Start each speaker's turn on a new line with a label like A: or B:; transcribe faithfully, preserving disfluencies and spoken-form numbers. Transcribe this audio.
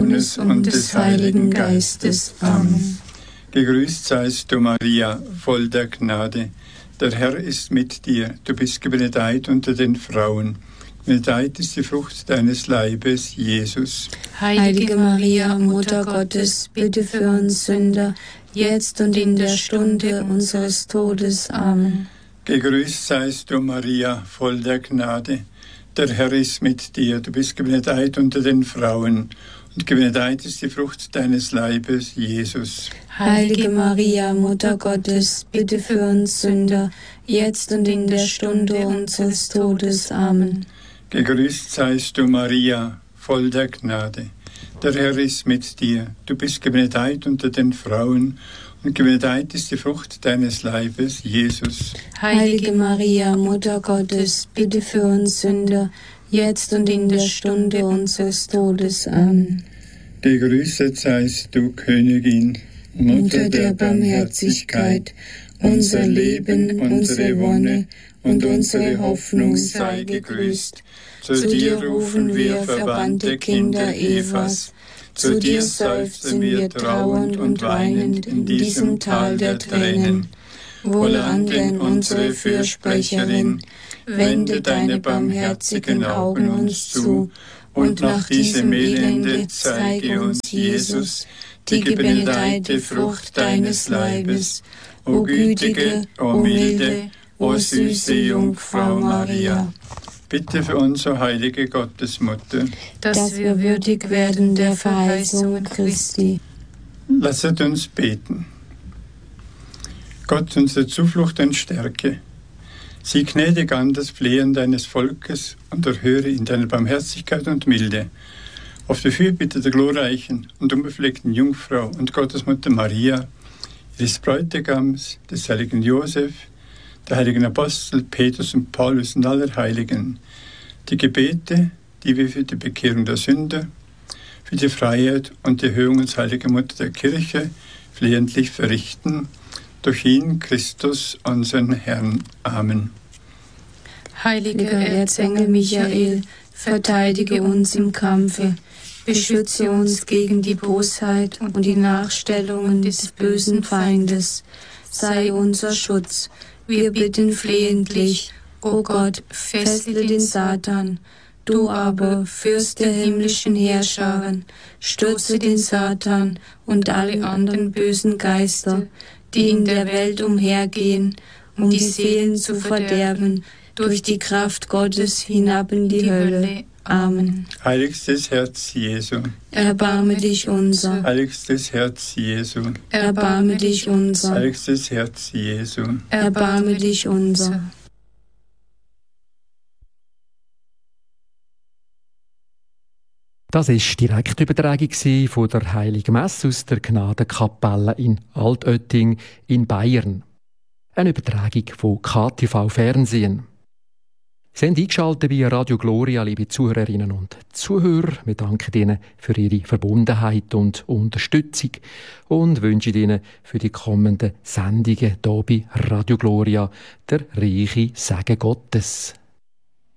A: Sohnes und des Heiligen Geistes. Amen.
B: Gegrüßt seist du, Maria, voll der Gnade. Der Herr ist mit dir. Du bist gebenedeit unter den Frauen. Gebenedeit ist die Frucht deines Leibes, Jesus.
A: Heilige Maria, Mutter Gottes, bitte für uns Sünder, jetzt und in der Stunde unseres Todes. Amen.
B: Gegrüßt seist du, Maria, voll der Gnade. Der Herr ist mit dir. Du bist gebenedeit unter den Frauen. Und gebenedeit ist die Frucht deines Leibes, Jesus.
A: Heilige Maria, Mutter Gottes, bitte für uns Sünder, jetzt und in der Stunde unseres Todes. Amen.
B: Gegrüßt seist du, Maria, voll der Gnade. Der Herr ist mit dir. Du bist gebenedeit unter den Frauen. Und gebenedeit ist die Frucht deines Leibes, Jesus.
A: Heilige Maria, Mutter Gottes, bitte für uns Sünder, jetzt und in der Stunde unseres Todes. Amen.
B: Gegrüßet seist du, Königin,
A: Mutter der Barmherzigkeit, unser Leben, unsere Wonne und unsere Hoffnung sei gegrüßt. Zu dir rufen wir, verbannte Kinder Evas, zu dir seufzen wir trauernd und weinend in diesem Tal der Tränen. Wohlan denn unsere Fürsprecherin, wende deine barmherzigen Augen uns zu, und nach diesem Elende zeige uns Jesus, die gebenedeite Frucht deines Leibes. O gütige, o milde, o süße Jungfrau Maria.
B: Bitte für uns, o heilige Gottesmutter,
A: dass wir würdig werden der Verheißung Christi.
B: Lasset uns beten. Gott, unsere Zuflucht und Stärke, sieh gnädig an das Flehen deines Volkes und erhöre in deiner Barmherzigkeit und Milde auf die Fürbitte der glorreichen und unbefleckten Jungfrau und Gottesmutter Maria, ihres Bräutigams, des heiligen Josef, der heiligen Apostel Petrus und Paulus und aller Heiligen, die Gebete, die wir für die Bekehrung der Sünder, für die Freiheit und die Erhöhung als heilige Mutter der Kirche flehentlich verrichten, durch ihn, Christus, unseren Herrn. Amen.
A: Heiliger Erzengel Michael, verteidige uns im Kampfe, beschütze uns gegen die Bosheit und die Nachstellungen des bösen Feindes. Sei unser Schutz. Wir bitten flehentlich, o Gott, fessle den Satan. Du aber, Fürst der himmlischen Heerscharen, stürze den Satan und alle anderen bösen Geister, die in der Welt umhergehen, um die Seelen zu verderben, durch die Kraft Gottes hinab in die Hölle. Amen.
B: Heiligstes Herz Jesu,
A: erbarme dich unser.
B: Heiligstes Herz Jesu,
A: erbarme dich unser.
B: Heiligstes Herz Jesu,
A: erbarme dich unser.
C: Das war die Direktübertragung von der Heiligen Messe aus der Gnadenkapelle in Altötting in Bayern. Eine Übertragung von K T V Fernsehen. Sie haben eingeschaltet bei Radio Gloria, liebe Zuhörerinnen und Zuhörer. Wir danken Ihnen für Ihre Verbundenheit und Unterstützung und wünschen Ihnen für die kommenden Sendungen hier bei Radio Gloria der reiche Segen Gottes.